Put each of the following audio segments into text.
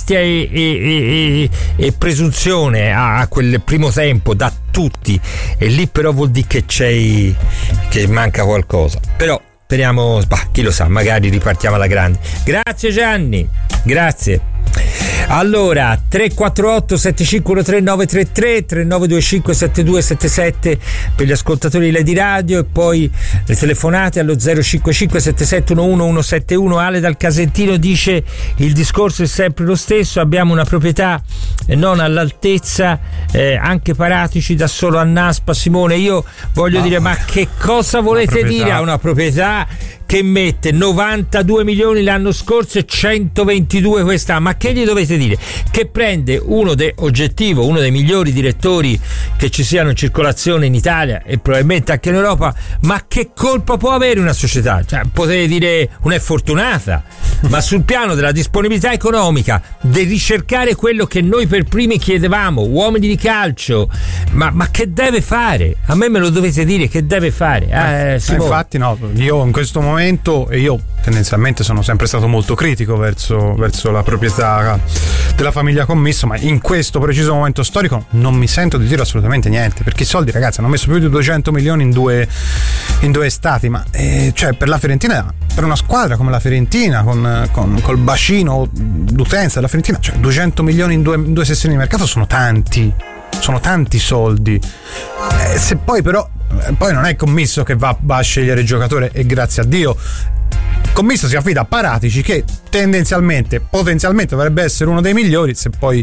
modestia e presunzione a quel primo tempo da tutti, e lì però vuol dire che manca qualcosa. Però speriamo, chi lo sa, magari ripartiamo alla grande. Grazie Gianni, grazie. Allora 348 7513 933 3925 7277 per gli ascoltatori di Lady Radio, e poi le telefonate allo 055 7711 171. Ale dal Casentino dice: il discorso è sempre lo stesso, abbiamo una proprietà non all'altezza, anche Paratici dà solo a Naspa. Simone, io voglio dire, ma che cosa volete dire a una proprietà che mette 92 milioni l'anno scorso e 122 quest'anno? Ma che gli dovete dire? Che prende uno dei migliori direttori che ci siano in circolazione in Italia e probabilmente anche in Europa. Ma che colpa può avere una società? Cioè, potete dire una è fortunata, ma sul piano della disponibilità economica, di ricercare quello che noi per primi chiedevamo, uomini di calcio, ma che deve fare? A me lo dovete dire, che deve fare? Infatti no, io in questo momento, e io tendenzialmente sono sempre stato molto critico verso la proprietà della famiglia Commisso, ma in questo preciso momento storico non mi sento di dire assolutamente niente, perché i soldi, ragazzi, hanno messo più di 200 milioni in due estati, ma cioè per la Fiorentina, per una squadra come la Fiorentina col bacino d'utenza della Fiorentina, cioè 200 milioni in due sessioni di mercato sono tanti soldi. Se poi però non è Commisso che va a scegliere il giocatore, e grazie a Dio Commisso si affida a Paratici, che potenzialmente dovrebbe essere uno dei migliori. Se poi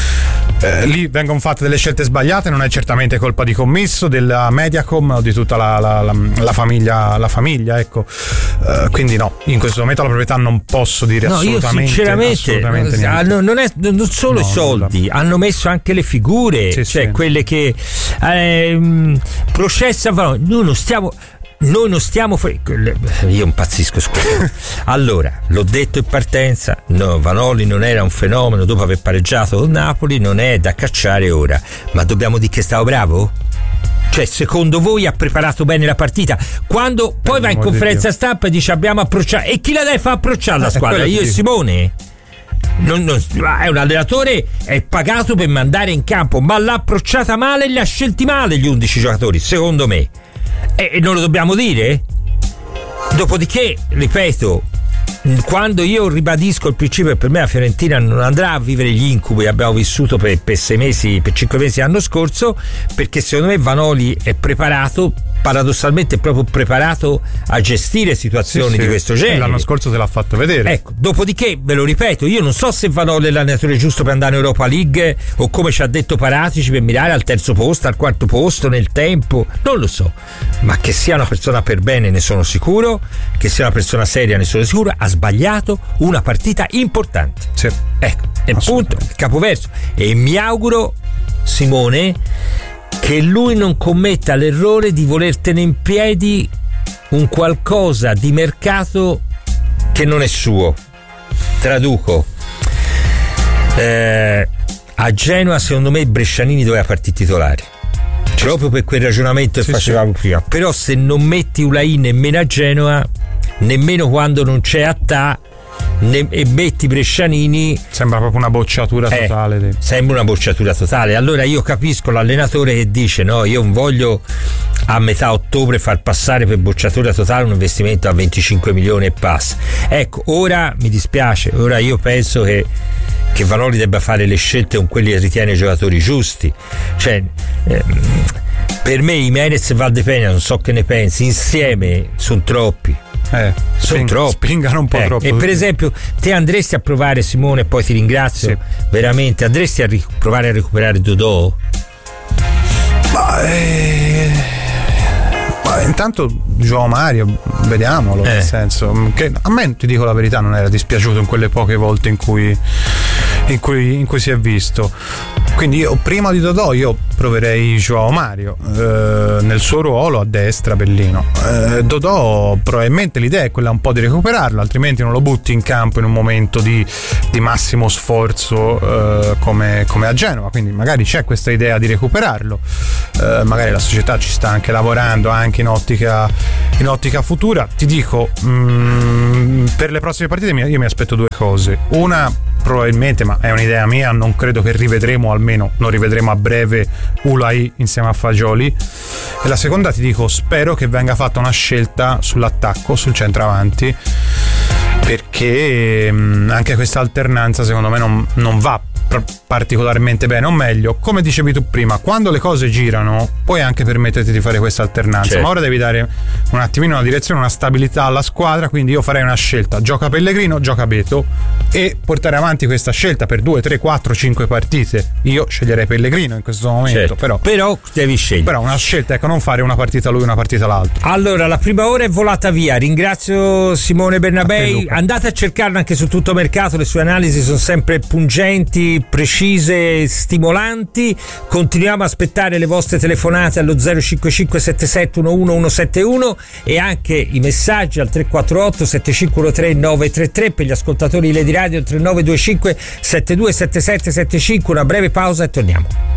lì vengono fatte delle scelte sbagliate, non è certamente colpa di Commisso, della Mediacom o di tutta la famiglia, ecco. Quindi no, in questo momento la proprietà non posso dire assolutamente, io sinceramente niente. Non solo i soldi, hanno messo anche le figure, quelle che processano. Noi non stiamo io impazzisco, scusa. Allora, l'ho detto in partenza, no, Vanoli non era un fenomeno dopo aver pareggiato con Napoli, non è da cacciare ora, ma dobbiamo dire che stava bravo? Cioè, secondo voi ha preparato bene la partita? Quando poi va in conferenza stampa e dice abbiamo approcciato, e chi la deve far approcciare la squadra? Io e Simone? È un allenatore, è pagato per mandare in campo, ma l'ha approcciata male e li ha scelti male gli 11 giocatori, secondo me. E non lo dobbiamo dire? Dopodiché, ripeto, quando io ribadisco il principio che per me la Fiorentina non andrà a vivere gli incubi che abbiamo vissuto per 6 mesi, per 5 mesi l'anno scorso, perché secondo me Vanoli è preparato, paradossalmente proprio preparato a gestire situazioni di questo genere. L'anno scorso se l'ha fatto vedere. Ecco, dopodiché ve lo ripeto, io non so se Vanoli è l'allenatore giusto per andare in Europa League, o come ci ha detto Paratici, per mirare al terzo posto, al quarto posto nel tempo, non lo so, ma che sia una persona per bene ne sono sicuro, che sia una persona seria ne sono sicuro. Ha sbagliato una partita importante, ecco, è il punto, il capoverso, e mi auguro, Simone, che lui non commetta l'errore di voler tenere in piedi un qualcosa di mercato che non è suo. Traduco, a Genoa secondo me Brescianini doveva partire titolare, proprio per quel ragionamento che facevamo prima. Però se non metti Ulain nemmeno a Genoa, nemmeno quando non c'è Attà, e metti Brescianini, sembra proprio una bocciatura totale. Sembra una bocciatura totale. Allora io capisco l'allenatore che dice no, io non voglio a metà ottobre far passare per bocciatura totale un investimento a 25 milioni e passa. Ecco, ora mi dispiace, ora io penso che Vanoli debba fare le scelte con quelli che ritiene i giocatori giusti. Cioè per me Jimenez e Valdepena, non so che ne pensi, insieme sono troppi. Spingano un po' troppo. E per esempio te andresti a provare, Simone, poi ti ringrazio veramente, andresti a provare a recuperare Dodò? Intanto João Mario, vediamolo, nel senso che a me, ti dico la verità, non era dispiaciuto in quelle poche volte in cui si è visto. Quindi io prima di Dodò proverei João Mario nel suo ruolo a destra, bellino. Dodò probabilmente l'idea è quella un po' di recuperarlo, altrimenti non lo butti in campo in un momento di massimo sforzo come a Genova. Quindi magari c'è questa idea di recuperarlo, magari la società ci sta anche lavorando anche in ottica futura. Ti dico, per le prossime partite io mi aspetto due cose: una, probabilmente, ma è un'idea mia, non credo che rivedremo, almeno non rivedremo a breve Ulai insieme a Fagioli. E la seconda, ti dico, spero che venga fatta una scelta sull'attacco, sul centravanti, perché anche questa alternanza secondo me non va particolarmente bene, o meglio, come dicevi tu prima, quando le cose girano puoi anche permetterti di fare questa alternanza, certo. Ma ora devi dare un attimino una direzione, una stabilità alla squadra, quindi io farei una scelta: gioca Pellegrino, gioca Beto, e portare avanti questa scelta per 2, 3, 4, 5 partite. Io sceglierei Pellegrino in questo momento, certo. Però devi scegliere, però una scelta, ecco, non fare una partita lui, una partita l'altro. Allora, la prima ora è volata via, ringrazio Simone Bernabei, andate a cercarlo anche su Tuttomercato, le sue analisi sono sempre pungenti, precise, stimolanti. Continuiamo a aspettare le vostre telefonate allo 055 77 11 171 e anche i messaggi al 348 7513 933 per gli ascoltatori Lady Radio, il 3925 727775. Una breve pausa e torniamo.